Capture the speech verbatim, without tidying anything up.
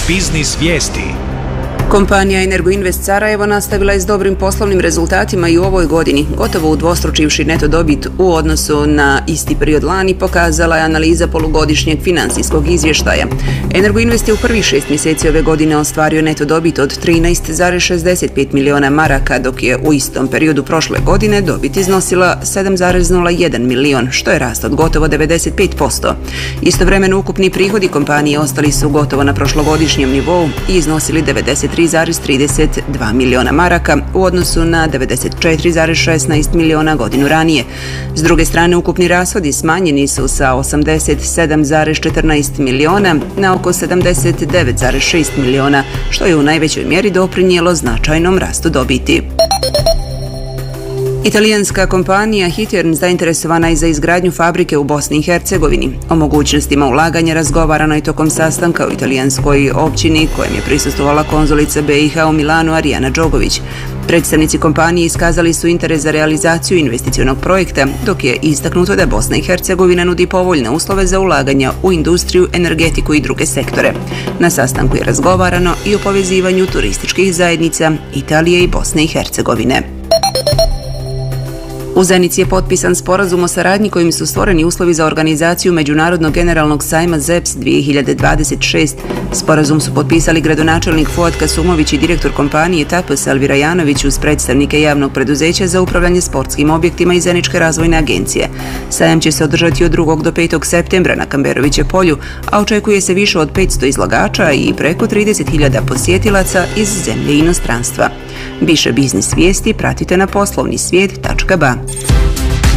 Biznis vijesti. Kompanija Energoinvest Sarajevo nastavila je s dobrim poslovnim rezultatima i u ovoj godini, gotovo udvostručivši neto dobit u odnosu na isti period lani, pokazala je analiza polugodišnjeg financijskog izvještaja. Energoinvest je u prvih šest mjeseci ove godine ostvario neto dobit od trinaest zarez šezdeset pet miliona maraka, dok je u istom periodu prošle godine dobit iznosila sedam zarez nula jedan milion, što je rast od gotovo devedeset pet posto. Istovremeno ukupni prihodi kompanije ostali su gotovo na prošlogodišnjem nivou i iznosili devedeset tri zarez trideset dva miliona maraka u odnosu na devedeset četiri zarez šesnaest miliona godinu ranije. S druge strane, ukupni rashodi smanjeni su sa osamdeset sedam zarez četrnaest miliona na oko sedamdeset devet zarez šest miliona, što je u najvećoj mjeri doprinijelo značajnom rastu dobiti. Italijanska kompanija Hitern zainteresovana je za izgradnju fabrike u Bosni i Hercegovini. O mogućnostima ulaganja razgovarano je tokom sastanka u italijanskoj općini kojem je prisustvovala konzulica B i H u Milanu Arijana Đogović. Predstavnici kompanije iskazali su interes za realizaciju investicionog projekta, dok je istaknuto da Bosna i Hercegovina nudi povoljne uslove za ulaganja u industriju, energetiku i druge sektore. Na sastanku je razgovarano i o povezivanju turističkih zajednica Italije i Bosne i Hercegovine. U Zenici je potpisan sporazum o saradnji kojim su stvoreni uslovi za organizaciju Međunarodnog generalnog sajma Z E P S dvije hiljade dvadeset šest. Sporazum su potpisali gradonačelnik Fuad Kasumović i direktor kompanije T A P S Elvira Janović uz predstavnike javnog preduzeća za upravljanje sportskim objektima i Zeničke razvojne agencije. Sajam će se održati od drugog do petog septembra na Kamberoviće polju, a očekuje se više od petsto izlagača i preko trideset hiljada posjetilaca iz zemlje i inostranstva. Više biznis vijesti pratite na poslovni svijet tačka ba.